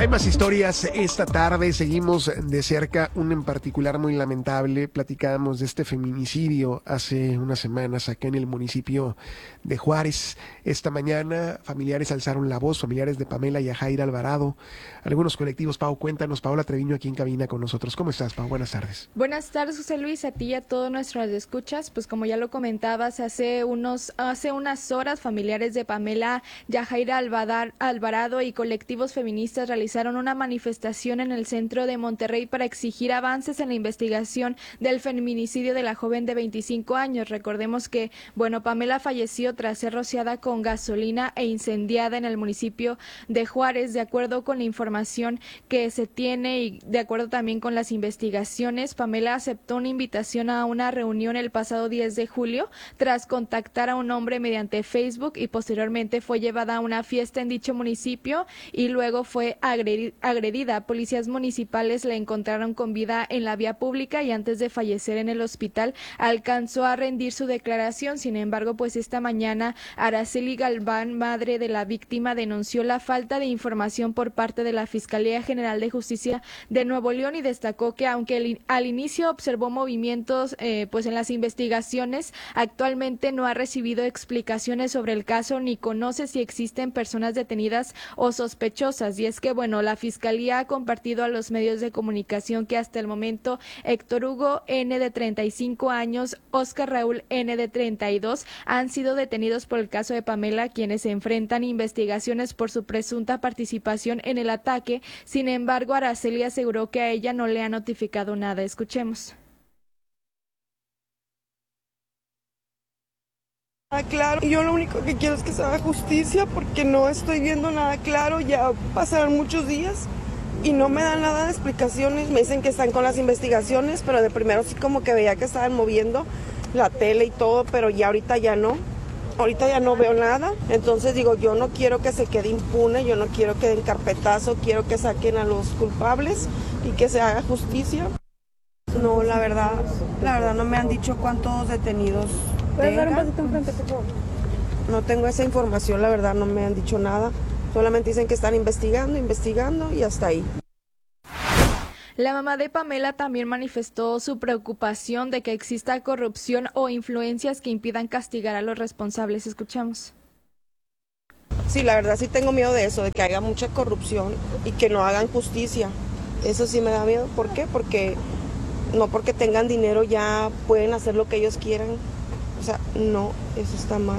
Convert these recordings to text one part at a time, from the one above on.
Hay más historias esta tarde, seguimos de cerca una en particular muy lamentable. Platicábamos de este feminicidio hace unas semanas acá en el municipio de Juárez. Esta mañana familiares alzaron la voz, familiares de Pamela Yajaira Alvarado, algunos colectivos. Pau, cuéntanos. Paola Treviño aquí en cabina con nosotros. ¿Cómo estás, Pau? Buenas tardes. Buenas tardes, José Luis, a ti y a todos nuestros escuchas. Pues como ya lo comentabas, hace unas horas familiares de Pamela Yajaira Alvarado y colectivos feministas realizaron una manifestación en el centro de Monterrey para exigir avances en la investigación del feminicidio de la joven de 25 años. Recordemos que, Pamela falleció tras ser rociada con gasolina e incendiada en el municipio de Juárez. De acuerdo con la información que se tiene y de acuerdo también con las investigaciones, Pamela aceptó una invitación a una reunión el pasado 10 de julio tras contactar a un hombre mediante Facebook y posteriormente fue llevada a una fiesta en dicho municipio y luego fue agredida. Policías municipales la encontraron con vida en la vía pública y antes de fallecer en el hospital alcanzó a rendir su declaración. Sin embargo, pues esta mañana Araceli Galván, madre de la víctima, denunció la falta de información por parte de la Fiscalía General de Justicia de Nuevo León y destacó que aunque al inicio observó movimientos en las investigaciones, actualmente no ha recibido explicaciones sobre el caso ni conoce si existen personas detenidas o sospechosas. Y es que la Fiscalía ha compartido a los medios de comunicación que hasta el momento Héctor Hugo N. de 35 años, Óscar Raúl N. de 32 han sido detenidos por el caso de Pamela, quienes se enfrentan investigaciones por su presunta participación en el ataque. Sin embargo, Araceli aseguró que a ella no le ha notificado nada. Escuchemos. Claro, yo lo único que quiero es que se haga justicia porque no estoy viendo nada claro, ya pasaron muchos días y no me dan nada de explicaciones. Me dicen que están con las investigaciones, pero de primero sí como que veía que estaban moviendo la tele y todo, pero ya ahorita ya no. Ahorita ya no veo nada, entonces digo, yo no quiero que se quede impune, yo no quiero que den carpetazo, quiero que saquen a los culpables y que se haga justicia. No, la verdad no me han dicho cuántos detenidos ¿Puedes dar un pasito enfrente, por favor? No tengo esa información, la verdad no me han dicho nada, solamente dicen que están investigando y hasta ahí. La mamá de Pamela también manifestó su preocupación de que exista corrupción o influencias que impidan castigar a los responsables. Escuchamos. Sí, la verdad sí tengo miedo de eso, de que haya mucha corrupción y que no hagan justicia. Eso sí me da miedo. ¿Por qué? Porque no porque tengan dinero ya pueden hacer lo que ellos quieran. O sea, no, eso está mal.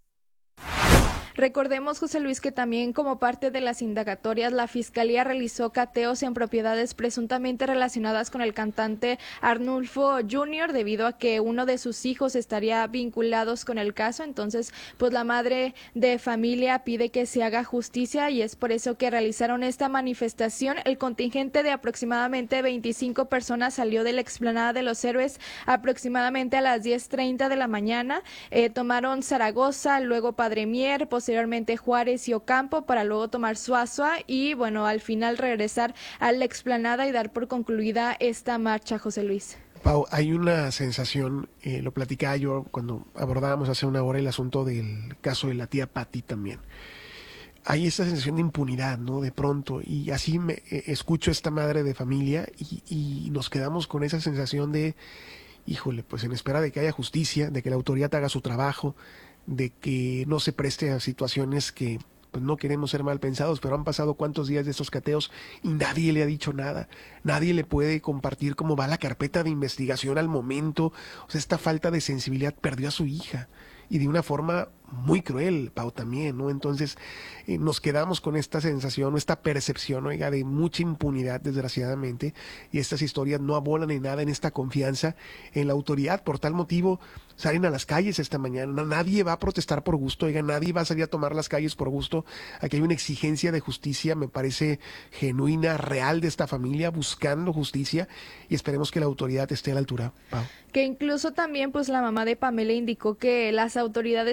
Recordemos, José Luis, que también como parte de las indagatorias, la Fiscalía realizó cateos en propiedades presuntamente relacionadas con el cantante Arnulfo Jr. debido a que uno de sus hijos estaría vinculados con el caso. Entonces, pues la madre de familia pide que se haga justicia y es por eso que realizaron esta manifestación. El contingente de aproximadamente 25 personas salió de la explanada de los Héroes aproximadamente a las 10:30 de la mañana. Tomaron Zaragoza, luego Padre Mier, posteriormente Juárez y Ocampo para luego tomar Suazua y al final regresar a la explanada y dar por concluida esta marcha, José Luis. Pau, hay una sensación, lo platicaba yo cuando abordábamos hace una hora el asunto del caso de la tía Pati también. Hay esa sensación de impunidad, ¿no? De pronto, y así me escucho a esta madre de familia y nos quedamos con esa sensación de, híjole, pues en espera de que haya justicia, de que la autoridad haga su trabajo, de que no se preste a situaciones que pues no queremos ser mal pensados, pero han pasado cuántos días de estos cateos y nadie le ha dicho nada, nadie le puede compartir cómo va la carpeta de investigación al momento. O sea, esta falta de sensibilidad perdió a su hija y de una forma muy cruel, Pau, también, ¿no? Entonces nos quedamos con esta sensación, esta percepción, oiga, de mucha impunidad, desgraciadamente, y estas historias no abonan en nada en esta confianza en la autoridad. Por tal motivo salen a las calles esta mañana, nadie va a protestar por gusto, oiga, nadie va a salir a tomar las calles por gusto. Aquí hay una exigencia de justicia, me parece genuina, real, de esta familia buscando justicia, y esperemos que la autoridad esté a la altura, Pau. Que incluso también pues la mamá de Pamela indicó que las autoridades únicamente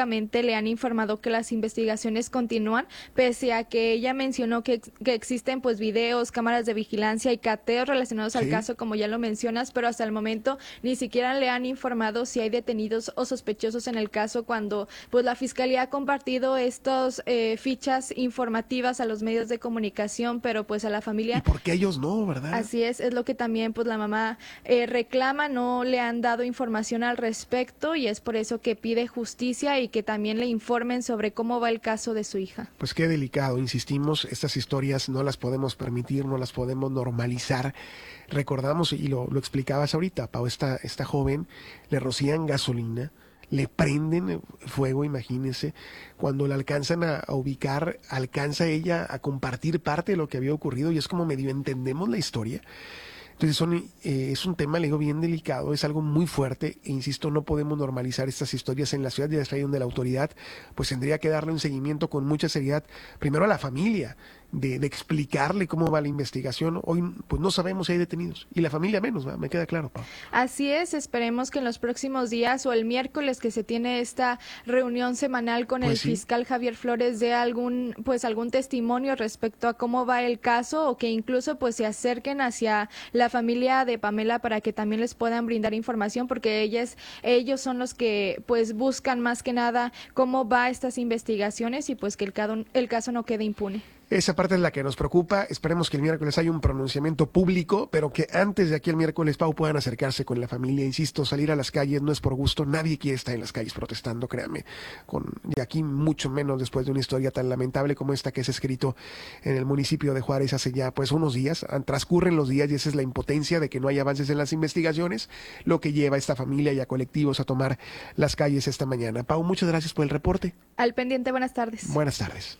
únicamente le han informado que las investigaciones continúan, pese a que ella mencionó que existen pues videos, cámaras de vigilancia y cateos relacionados al caso, como ya lo mencionas, pero hasta el momento ni siquiera le han informado si hay detenidos o sospechosos en el caso, cuando pues la Fiscalía ha compartido estos fichas informativas a los medios de comunicación, pero pues a la familia... ¿Y por qué ellos no, verdad? Así es lo que también pues la mamá reclama, no le han dado información al respecto y es por eso que pide justicia y que también le informen sobre cómo va el caso de su hija. Pues qué delicado, insistimos, estas historias no las podemos permitir, no las podemos normalizar. Recordamos, y lo explicabas ahorita, Pau, esta joven, le rocían gasolina, le prenden fuego, imagínense, cuando la alcanzan a ubicar, alcanza ella a compartir parte de lo que había ocurrido y es como medio entendemos la historia. Entonces es un tema, le digo, bien delicado, es algo muy fuerte e insisto, no podemos normalizar estas historias en la ciudad, y es ahí donde la autoridad pues tendría que darle un seguimiento con mucha seriedad, primero a la familia, de explicarle cómo va la investigación. Hoy pues no sabemos si hay detenidos y la familia menos, ¿verdad? Me queda claro, Pau. Así es, esperemos que en los próximos días o el miércoles que se tiene esta reunión semanal con el fiscal Javier Flores dé algún testimonio respecto a cómo va el caso, o que incluso pues se acerquen hacia la familia de Pamela para que también les puedan brindar información, porque ellos son los que pues buscan más que nada cómo va estas investigaciones y pues que el caso no quede impune. Esa parte es la que nos preocupa. Esperemos que el miércoles haya un pronunciamiento público, pero que antes de aquí el miércoles, Pau, puedan acercarse con la familia. Insisto, salir a las calles no es por gusto. Nadie quiere estar en las calles protestando, créanme. Y aquí mucho menos después de una historia tan lamentable como esta que se ha escrito en el municipio de Juárez hace ya pues unos días. Transcurren los días y esa es la impotencia de que no hay avances en las investigaciones, lo que lleva a esta familia y a colectivos a tomar las calles esta mañana. Pau, muchas gracias por el reporte. Al pendiente, buenas tardes. Buenas tardes.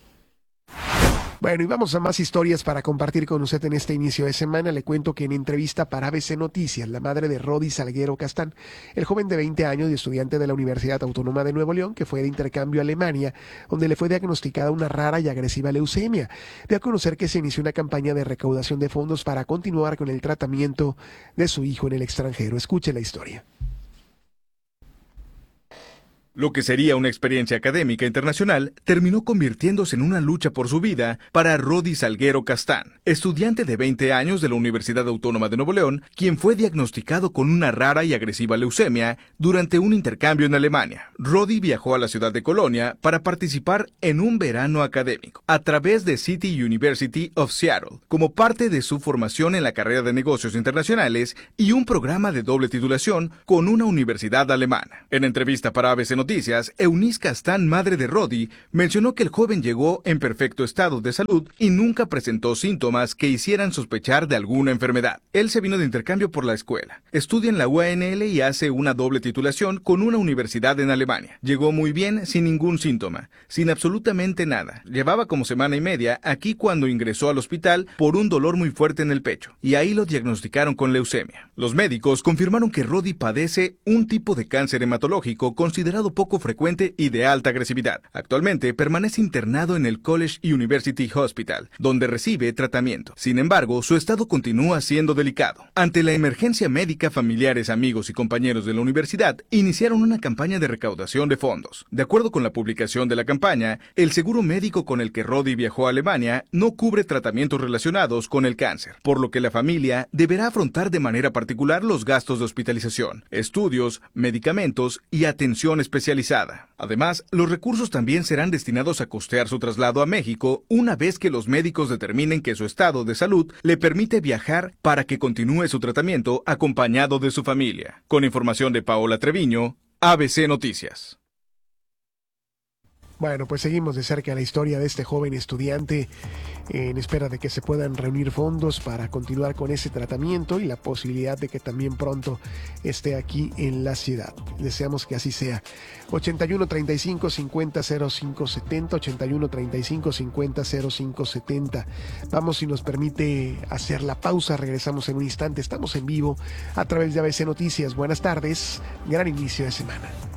Bueno, y vamos a más historias para compartir con usted en este inicio de semana. Le cuento que en entrevista para ABC Noticias, la madre de Rody Salguero Castán, el joven de 20 años y estudiante de la Universidad Autónoma de Nuevo León, que fue de intercambio a Alemania, donde le fue diagnosticada una rara y agresiva leucemia, dio a conocer que se inició una campaña de recaudación de fondos para continuar con el tratamiento de su hijo en el extranjero. Escuche la historia. Lo que sería una experiencia académica internacional terminó convirtiéndose en una lucha por su vida para Rody Salguero Castán, estudiante de 20 años de la Universidad Autónoma de Nuevo León, quien fue diagnosticado con una rara y agresiva leucemia durante un intercambio en Alemania. Rody viajó a la ciudad de Colonia para participar en un verano académico a través de City University of Seattle, como parte de su formación en la carrera de negocios internacionales y un programa de doble titulación con una universidad alemana. En entrevista para ABC Noticias, Eunice Castán, madre de Rody, mencionó que el joven llegó en perfecto estado de salud y nunca presentó síntomas que hicieran sospechar de alguna enfermedad. Él se vino de intercambio por la escuela, estudia en la UNL y hace una doble titulación con una universidad en Alemania. Llegó muy bien, sin ningún síntoma, sin absolutamente nada. Llevaba como semana y media aquí cuando ingresó al hospital por un dolor muy fuerte en el pecho, y ahí lo diagnosticaron con leucemia. Los médicos confirmaron que Rody padece un tipo de cáncer hematológico considerado poco frecuente y de alta agresividad. Actualmente permanece internado en el College University Hospital, donde recibe tratamiento. Sin embargo, su estado continúa siendo delicado. Ante la emergencia médica, familiares, amigos y compañeros de la universidad iniciaron una campaña de recaudación de fondos. De acuerdo con la publicación de la campaña, el seguro médico con el que Rody viajó a Alemania no cubre tratamientos relacionados con el cáncer, por lo que la familia deberá afrontar de manera particular los gastos de hospitalización, estudios, medicamentos y atención especializada. Además, los recursos también serán destinados a costear su traslado a México una vez que los médicos determinen que su estado de salud le permite viajar para que continúe su tratamiento acompañado de su familia. Con información de Paola Treviño, ABC Noticias. Bueno, pues seguimos de cerca la historia de este joven estudiante en espera de que se puedan reunir fondos para continuar con ese tratamiento y la posibilidad de que también pronto esté aquí en la ciudad. Deseamos que así sea. 81 35 50 05 70, 81 35 50 05 70. Vamos, si nos permite hacer la pausa, regresamos en un instante. Estamos en vivo a través de ABC Noticias. Buenas tardes, gran inicio de semana.